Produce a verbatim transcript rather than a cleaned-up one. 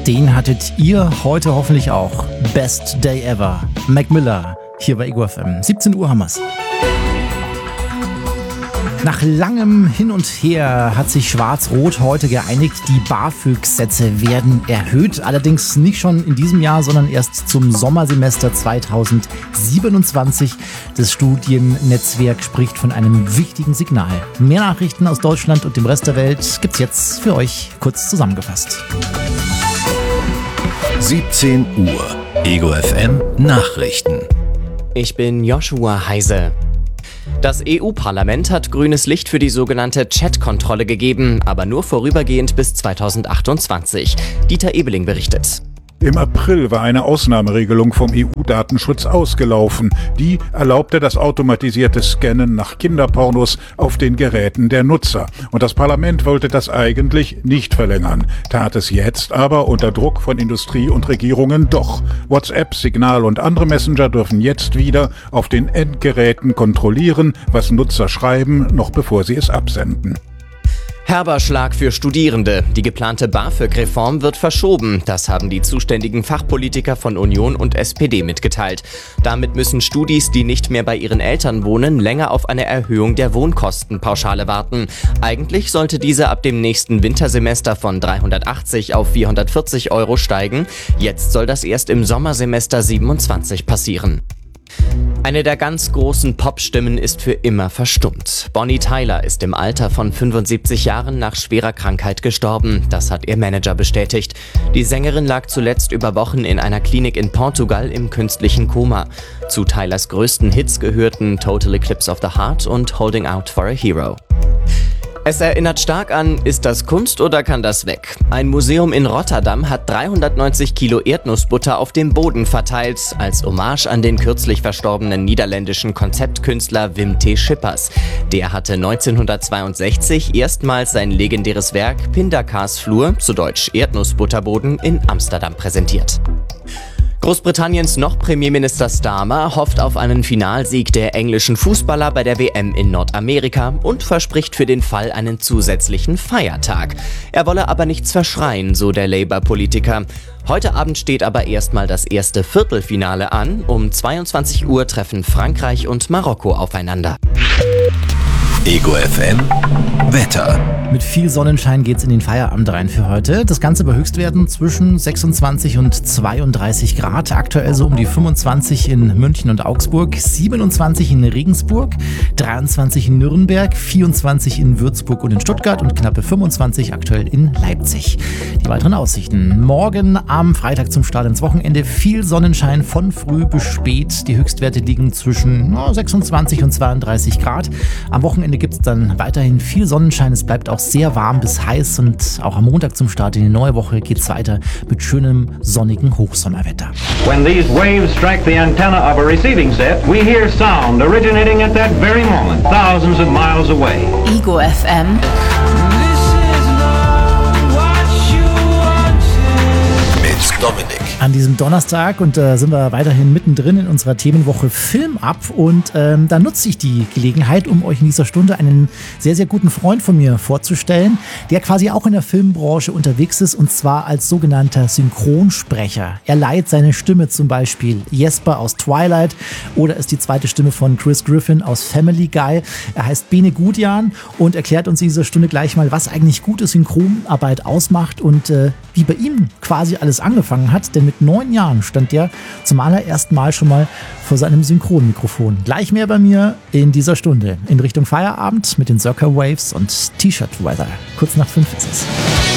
Den hattet ihr heute hoffentlich auch. Best Day Ever. Mac Miller, hier bei Ego F M. siebzehn Uhr haben wir's. Nach langem Hin und Her hat sich Schwarz-Rot heute geeinigt, die BAföG-Sätze werden erhöht. Allerdings nicht schon in diesem Jahr, sondern erst zum Sommersemester zweitausendsiebenundzwanzig. Das Studiennetzwerk spricht von einem wichtigen Signal. Mehr Nachrichten aus Deutschland und dem Rest der Welt gibt's jetzt für euch kurz zusammengefasst. siebzehn Uhr. Ego F M Nachrichten. Ich bin Joshua Heise. Das E U-Parlament hat grünes Licht für die sogenannte Chat-Kontrolle gegeben, aber nur vorübergehend bis zweitausendachtundzwanzig. Dieter Ebeling berichtet. Im April war eine Ausnahmeregelung vom E U-Datenschutz ausgelaufen. Die erlaubte das automatisierte Scannen nach Kinderpornos auf den Geräten der Nutzer. Und das Parlament wollte das eigentlich nicht verlängern, tat es jetzt aber unter Druck von Industrie und Regierungen doch. WhatsApp, Signal und andere Messenger dürfen jetzt wieder auf den Endgeräten kontrollieren, was Nutzer schreiben, noch bevor sie es absenden. Herber Schlag für Studierende. Die geplante BAföG-Reform wird verschoben. Das haben die zuständigen Fachpolitiker von Union und S P D mitgeteilt. Damit müssen Studis, die nicht mehr bei ihren Eltern wohnen, länger auf eine Erhöhung der Wohnkostenpauschale warten. Eigentlich sollte diese ab dem nächsten Wintersemester von dreihundertachtzig auf vierhundertvierzig Euro steigen. Jetzt soll das erst im Sommersemester siebenundzwanzig passieren. Eine der ganz großen Popstimmen ist für immer verstummt. Bonnie Tyler ist im Alter von fünfundsiebzig Jahren nach schwerer Krankheit gestorben. Das hat ihr Manager bestätigt. Die Sängerin lag zuletzt über Wochen in einer Klinik in Portugal im künstlichen Koma. Zu Tylers größten Hits gehörten Total Eclipse of the Heart und Holding Out for a Hero. Es erinnert stark an, ist das Kunst oder kann das weg? Ein Museum in Rotterdam hat dreihundertneunzig Kilo Erdnussbutter auf dem Boden verteilt, als Hommage an den kürzlich verstorbenen niederländischen Konzeptkünstler Wim T. Schippers. Der hatte neunzehnhundertzweiundsechzig erstmals sein legendäres Werk Pindakaasvloer, zu Deutsch Erdnussbutterboden, in Amsterdam präsentiert. Großbritanniens noch Premierminister Starmer hofft auf einen Finalsieg der englischen Fußballer bei der W M in Nordamerika und verspricht für den Fall einen zusätzlichen Feiertag. Er wolle aber nichts verschreien, so der Labour-Politiker. Heute Abend steht aber erstmal das erste Viertelfinale an. Um zweiundzwanzig Uhr treffen Frankreich und Marokko aufeinander. Ego F M Wetter. Mit viel Sonnenschein geht's in den Feierabend rein für heute. Das Ganze bei Höchstwerten zwischen sechsundzwanzig und zweiunddreißig Grad. Aktuell so um die fünfundzwanzig in München und Augsburg, siebenundzwanzig in Regensburg, dreiundzwanzig in Nürnberg, vierundzwanzig in Würzburg und in Stuttgart und knappe fünfundzwanzig aktuell in Leipzig. Die weiteren Aussichten. Morgen am Freitag zum Start ins Wochenende viel Sonnenschein von früh bis spät. Die Höchstwerte liegen zwischen oh, sechsundzwanzig und zweiunddreißig Grad. Am Wochenende gibt es dann weiterhin viel Sonnenschein. Es bleibt auch sehr warm bis heiß und auch am Montag zum Start in die neue Woche geht es weiter mit schönem sonnigen Hochsommerwetter. When these waves strike the antenna of a receiving set, we hear sound originating at that very moment, thousands of miles away. Ego F M. Mit Dominik. An diesem Donnerstag und da äh, sind wir weiterhin mittendrin in unserer Themenwoche Film ab und ähm, da nutze ich die Gelegenheit, um euch in dieser Stunde einen sehr, sehr guten Freund von mir vorzustellen, der quasi auch in der Filmbranche unterwegs ist und zwar als sogenannter Synchronsprecher. Er leiht seine Stimme zum Beispiel Jesper aus Twilight oder ist die zweite Stimme von Chris Griffin aus Family Guy. Er heißt Bene Gudjan und erklärt uns in dieser Stunde gleich mal, was eigentlich gute Synchronarbeit ausmacht und äh, wie bei ihm quasi alles angefangen hat, denn mit neun Jahren stand er zum allerersten Mal schon mal vor seinem Synchronmikrofon. Gleich mehr bei mir in dieser Stunde in Richtung Feierabend mit den Circa Waves und T-Shirt Weather. Kurz nach fünf ist es.